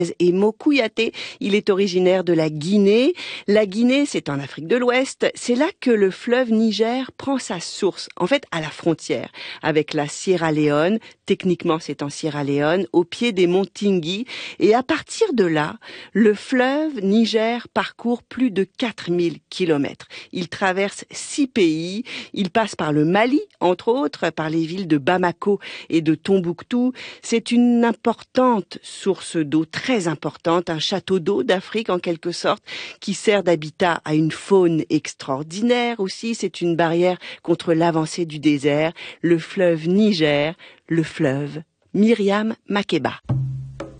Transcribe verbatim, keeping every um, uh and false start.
Et Mokouyaté, il est originaire de la Guinée. La Guinée, c'est en Afrique de l'Ouest. C'est là que le fleuve Niger prend sa source, en fait à la frontière, avec la Sierra Leone. Techniquement, c'est en Sierra Leone, au pied des monts Tingui. Et à partir de là, le fleuve Niger parcourt plus de quatre mille kilomètres. Il traverse six pays. Il passe par le Mali, entre autres, par les villes de Bamako et de Tombouctou. C'est une importante source d'eau, très importante, un château d'eau d'Afrique en quelque sorte, qui sert d'habitat à une faune extraordinaire aussi. C'est une barrière contre l'avancée du désert. Le fleuve Niger, le fleuve Myriam Makeba.